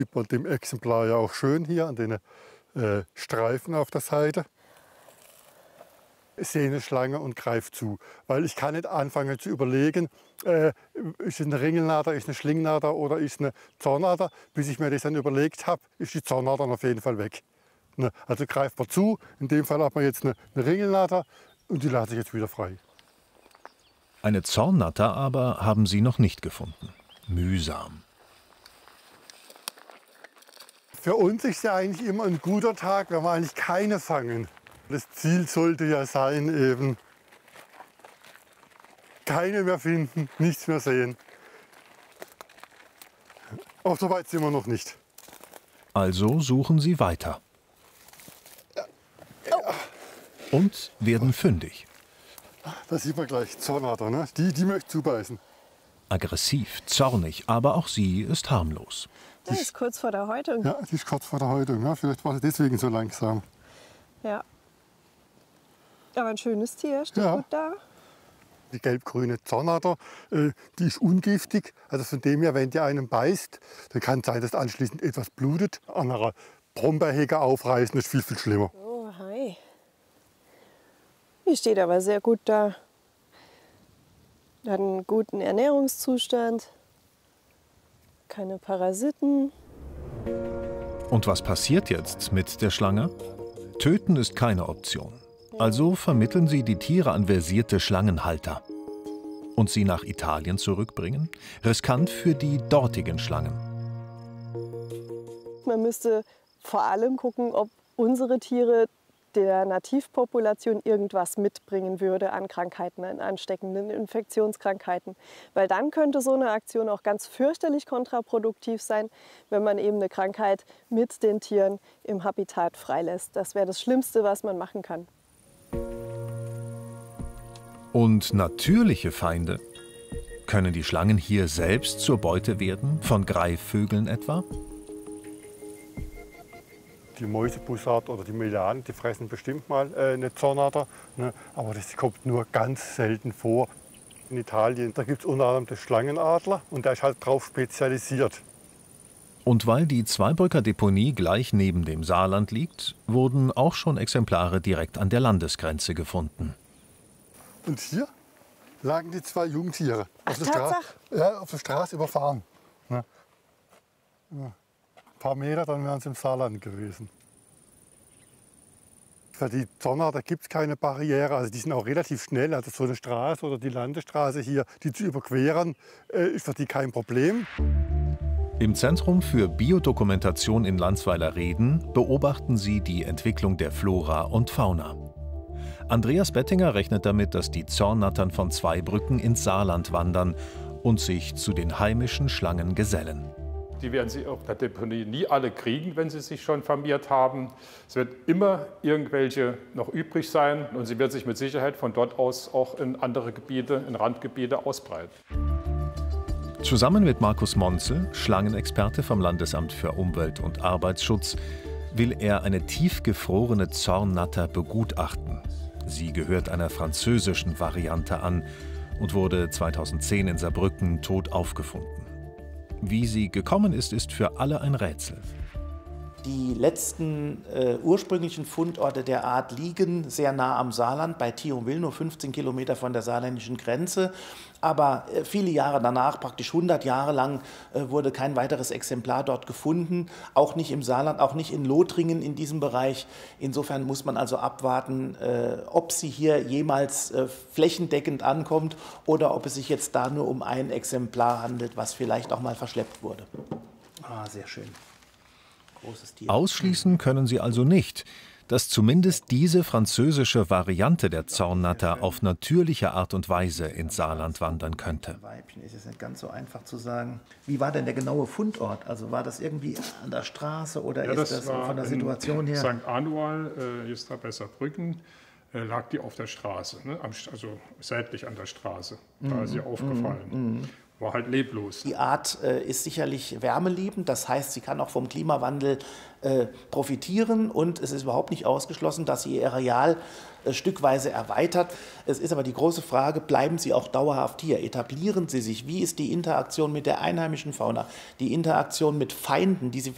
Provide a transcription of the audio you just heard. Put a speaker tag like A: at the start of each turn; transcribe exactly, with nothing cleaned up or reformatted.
A: Sieht man dem Exemplar ja auch schön hier an den äh, Streifen auf der Seite. Ich sehe eine Schlange und greife zu, weil ich kann nicht anfangen zu überlegen, äh, ist es eine Ringelnader, ist es eine Schlingnader oder ist es eine Zornader. Bis ich mir das dann überlegt habe, ist die Zornader auf jeden Fall weg. Ne? Also greift man zu, in dem Fall hat man jetzt eine, eine Ringelnader und die lasse ich jetzt wieder frei.
B: Eine Zornnatter aber haben sie noch nicht gefunden. Mühsam.
A: Für uns ist ja eigentlich immer ein guter Tag, wenn wir eigentlich keine fangen. Das Ziel sollte ja sein, eben keine mehr finden, nichts mehr sehen. Auch so weit sind wir noch nicht.
B: Also suchen sie weiter. Und werden fündig.
A: Da sieht man gleich, Zornader, ne? Die, die möchte zubeißen.
B: Aggressiv, zornig, aber auch sie ist harmlos.
C: Die ist kurz vor der Häutung.
A: Ja, die ist kurz vor der Häutung. Ja, vielleicht war sie deswegen so langsam.
C: Ja. Aber ein schönes Tier, steht
A: Ja.
C: gut da.
A: Die gelb-grüne Zornader, äh, die ist ungiftig. Also von dem her, wenn die einen beißt, dann kann es sein, dass anschließend etwas blutet. An einer Brombeerhecke aufreißen, das ist viel, viel schlimmer.
C: Oh, hi. Die steht aber sehr gut da. Hat einen guten Ernährungszustand. Keine Parasiten.
B: Und was passiert jetzt mit der Schlange? Töten ist keine Option. Also vermitteln sie die Tiere an versierte Schlangenhalter. Und sie nach Italien zurückbringen? Riskant für die dortigen Schlangen.
C: Man müsste vor allem gucken, ob unsere Tiere der Nativpopulation irgendwas mitbringen würde an Krankheiten, an ansteckenden Infektionskrankheiten. Weil dann könnte so eine Aktion auch ganz fürchterlich kontraproduktiv sein, wenn man eben eine Krankheit mit den Tieren im Habitat freilässt. Das wäre das Schlimmste, was man machen kann.
B: Und natürliche Feinde? Können die Schlangen hier selbst zur Beute werden, von Greifvögeln etwa?
A: Die Mäusebussard oder die Melanen, die fressen bestimmt mal äh, eine Zornader, ne? Aber das kommt nur ganz selten vor. In Italien, da gibt es unter anderem den Schlangenadler und der ist halt darauf spezialisiert.
B: Und weil die Zweibrücker Deponie gleich neben dem Saarland liegt, wurden auch schon Exemplare direkt an der Landesgrenze gefunden.
A: Und hier lagen die zwei Jungtiere
C: Ach,
A: auf, der Stra
C: Tatsache?
A: ja, auf der Straße überfahren. Ne? Ja. Ein paar Meter, dann wären sie im Saarland gewesen. Für die Zornader gibt es keine Barriere, also die sind auch relativ schnell. Also so eine Straße oder die Landesstraße hier, die zu überqueren, äh, ist für die kein Problem.
B: Im Zentrum für Biodokumentation in Landsweiler-Reden beobachten sie die Entwicklung der Flora und Fauna. Andreas Bettinger rechnet damit, dass die Zornnattern von Zweibrücken ins Saarland wandern und sich zu den heimischen Schlangen gesellen.
D: Die werden Sie auf der Deponie nie alle kriegen, wenn sie sich schon vermehrt haben. Es wird immer irgendwelche noch übrig sein und sie wird sich mit Sicherheit von dort aus auch in andere Gebiete, in Randgebiete ausbreiten.
B: Zusammen mit Markus Monzel, Schlangenexperte vom Landesamt für Umwelt und Arbeitsschutz, will er eine tiefgefrorene Zornnatter begutachten. Sie gehört einer französischen Variante an und wurde zweitausendzehn in Saarbrücken tot aufgefunden. Wie sie gekommen ist, ist für alle ein Rätsel.
E: Die letzten äh, ursprünglichen Fundorte der Art liegen sehr nah am Saarland, bei Thionville, nur fünfzehn Kilometer von der saarländischen Grenze. Aber äh, viele Jahre danach, praktisch hundert Jahre lang, äh, wurde kein weiteres Exemplar dort gefunden. Auch nicht im Saarland, auch nicht in Lothringen in diesem Bereich. Insofern muss man also abwarten, äh, ob sie hier jemals äh, flächendeckend ankommt oder ob es sich jetzt da nur um ein Exemplar handelt, was vielleicht auch mal verschleppt wurde. Ah, sehr schön. Großes Tier.
B: Ausschließen können sie also nicht, dass zumindest diese französische Variante der Zornnatter auf natürliche Art und Weise ins Saarland wandern könnte.
E: Weibchen ist jetzt nicht ganz so einfach zu sagen. Wie war denn der genaue Fundort? Also war das irgendwie an der Straße oder
D: Ja,
E: ist
D: das
E: das
D: war
E: von der
D: in
E: Situation her?
D: Sankt Anual, äh, just bei Saarbrücken, äh, lag die auf der Straße, ne? Am, also seitlich an der Straße. Da
E: Mhm.
D: ist sie aufgefallen.
E: Mhm.
D: War halt leblos.
E: Die Art äh, ist sicherlich wärmeliebend, das heißt, sie kann auch vom Klimawandel äh, profitieren und es ist überhaupt nicht ausgeschlossen, dass sie ihr Areal äh, stückweise erweitert. Es ist aber die große Frage, bleiben sie auch dauerhaft hier? Etablieren sie sich? Wie ist die Interaktion mit der einheimischen Fauna? Die Interaktion mit Feinden, die sie